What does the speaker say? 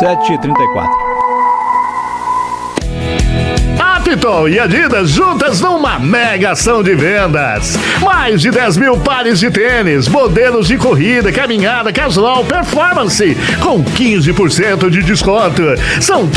7h34. Piton e Adidas juntas numa mega ação de vendas. Mais de 10 mil pares de tênis, modelos de corrida, caminhada, casual, performance, com 15% de desconto. São